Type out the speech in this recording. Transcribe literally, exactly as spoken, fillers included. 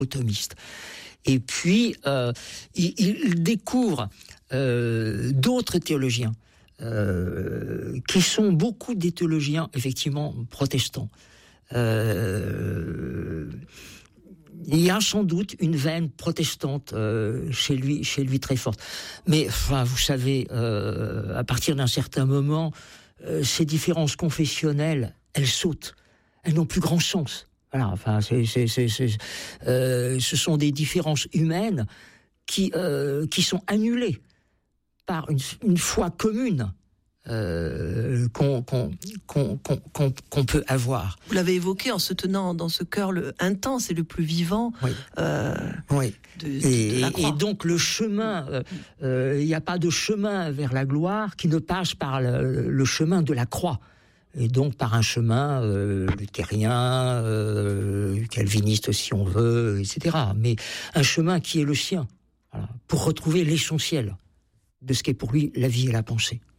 thomiste. Et puis, euh, il, il découvre euh, d'autres théologiens, euh, qui sont beaucoup des théologiens, effectivement, protestants. Euh, il y a sans doute une veine protestante euh, chez lui, chez lui très forte. Mais, enfin, vous savez, euh, à partir d'un certain moment, euh, ces différences confessionnelles, elles sautent. Elles n'ont plus grand sens. Voilà, enfin, c'est, c'est, c'est, c'est, euh, ce sont des différences humaines qui, euh, qui sont annulées par une, une foi commune euh, qu'on, qu'on, qu'on, qu'on, qu'on, qu'on peut avoir. Vous l'avez évoqué en se tenant dans ce cœur le intense et le plus vivant. Oui. Euh, oui. De, et, de la croix. Et donc le chemin, il euh, n'y euh, a pas de chemin vers la gloire qui ne passe par le, le chemin de la croix. Et donc par un chemin euh, luthérien, euh, calviniste si on veut, et cetera. Mais un chemin qui est le sien, voilà, pour retrouver l'essentiel de ce qu'est pour lui la vie et la pensée.